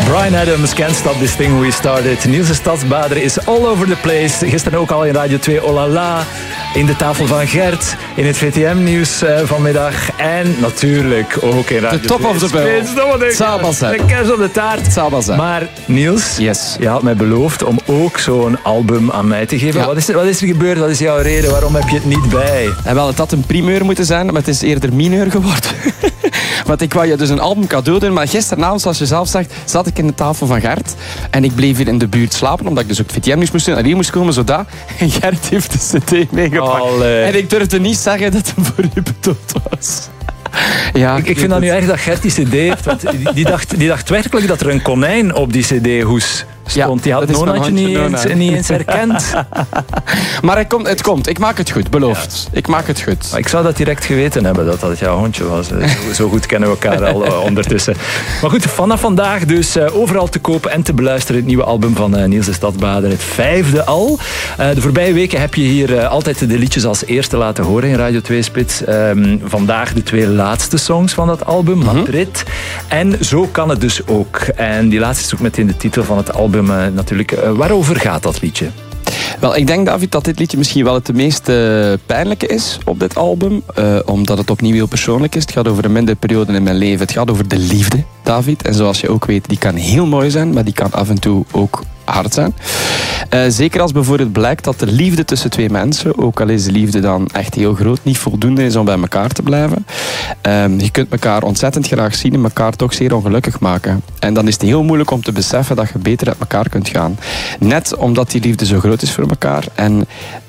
Bryan Adams, Can't Stop This Thing We Started. Niels de Stadsbader is all over the place. Gisteren ook al in Radio 2 Oh La La. In de tafel van Gert. In het VTM-nieuws vanmiddag. En natuurlijk ook in Radio 2. De top of the bill. Sabelzet. De kers op de taart. Sabelzet. Maar Niels, yes. Je had mij beloofd om ook zo'n album aan mij te geven. Ja. Wat is er gebeurd? Wat is jouw reden? Waarom heb je het niet bij? En wel, het had een primeur moeten zijn, maar het is eerder mineur geworden. Want ik wou je dus een album cadeau doen, maar gisteravond, zoals je zelf zegt, zat ik in de tafel van Gert. En ik bleef hier in de buurt slapen, omdat ik dus ook VTM-nieuws moest doen. En hier moest komen, zodat. En Gert heeft de cd meegepakt. Allee. En ik durfde niet zeggen dat het voor u bedoeld was. Ja, ik vind dat nu erg dat Gert die cd heeft. Want die dacht werkelijk dat er een konijn op die cd-hoes stond. Die had Nonaatje niet eens herkend. Maar het komt. Ik maak het goed, beloofd. Ja. Ik maak het goed. Maar ik zou dat direct geweten hebben, dat dat jouw hondje was. Zo goed kennen we elkaar al ondertussen. Maar goed, vanaf vandaag dus overal te kopen en te beluisteren het nieuwe album van Niels de Stadsbader. Het 5e al. De voorbije weken heb je hier altijd de liedjes als eerste laten horen in Radio 2 Spits. Vandaag de 2 laatste songs van dat album, Madrid. En zo kan het dus ook. En die laatste is ook meteen de titel van het album natuurlijk. Waarover gaat dat liedje? Wel, ik denk, David, dat dit liedje misschien wel het meest pijnlijke is op dit album. Omdat het opnieuw heel persoonlijk is. Het gaat over een mindere periode in mijn leven. Het gaat over de liefde, David. En zoals je ook weet, die kan heel mooi zijn, maar die kan af en toe ook hard zijn. Zeker als bijvoorbeeld blijkt dat de liefde tussen twee mensen, ook al is de liefde dan echt heel groot, niet voldoende is om bij elkaar te blijven. Je kunt elkaar ontzettend graag zien en elkaar toch zeer ongelukkig maken. En dan is het heel moeilijk om te beseffen dat je beter uit elkaar kunt gaan. Net omdat die liefde zo groot is voor elkaar. En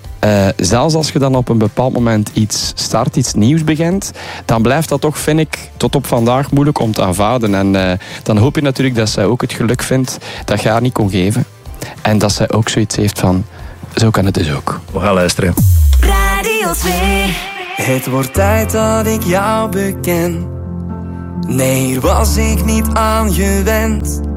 zelfs als je dan op een bepaald moment iets nieuws begint, dan blijft dat toch, vind ik, tot op vandaag moeilijk om te aanvaarden. En dan hoop je natuurlijk dat zij ook het geluk vindt dat je haar niet kon geven. En dat zij ook zoiets heeft van, zo kan het dus ook. We gaan luisteren. Radio 2. Het wordt tijd dat ik jou beken. Nee, hier was ik niet aan gewend.